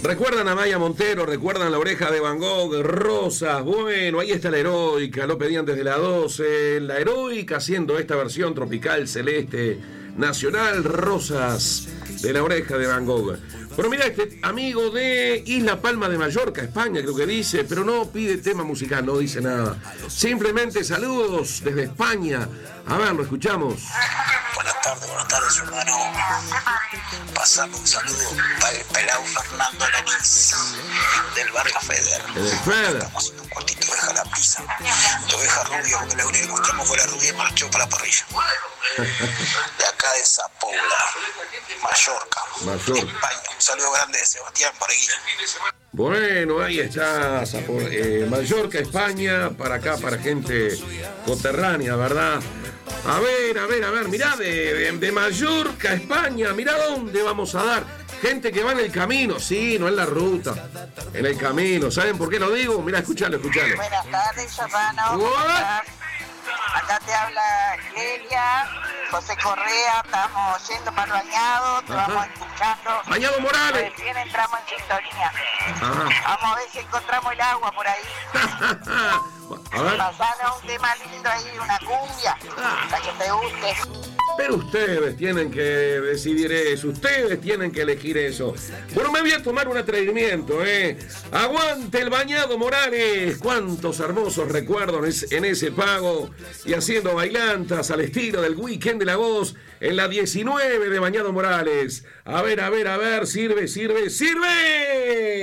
Recuerdan a Maya Montero, recuerdan La Oreja de Van Gogh, Rosas. Bueno, ahí está La Heroica, lo pedían desde las 12. La Heroica haciendo esta versión tropical, celeste, nacional, Rosas de La Oreja de Van Gogh. Pero mira, este amigo de Isla Palma de Mallorca, España, creo que dice, pero no pide tema musical, no dice nada. Simplemente saludos desde España. A ver, lo escuchamos. Buenas tardes, hermano. Pasando un saludo para el pelado Fernando Lanís, del barrio Feder. Estamos haciendo un cuartito de oveja a la prisa. De oveja rubia, porque la única que encontramos fue la rubia y marchó para la parrilla. De acá de Zapoula, Mallorca, España. Un saludo grande de Sebastián Pareguilla. Bueno, ahí está Mallorca, España, para acá, para gente coterránea, ¿verdad? A ver, mirá, de Mallorca, España, mirá dónde vamos a dar. Gente que va en el camino, sí, no en la ruta, en el camino. ¿Saben por qué lo digo? Mirá, escuchalo. Buenas tardes, hermano. Acá te habla Clelia, José Correa, estamos yendo para el Bañado, te vamos escuchando. Bañado Morales. Recién entramos en sintonía. Ajá. Vamos a ver si encontramos el agua por ahí. A ver. Pasanos un tema lindo ahí, una cumbia, para que te guste. Pero ustedes tienen que decidir eso, ustedes tienen que elegir eso. Bueno, me voy a tomar un atrevimiento, Aguante el Bañado Morales. Cuántos hermosos recuerdos en ese pago. Y haciendo bailantas al estilo del Weekend de la Voz en la 19 de Bañado Morales. A ver, sirve.